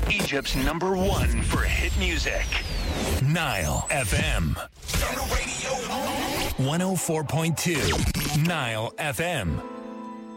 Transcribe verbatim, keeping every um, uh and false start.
Egypt's number one for hit music. Nile F M. one oh four point two Nile F M.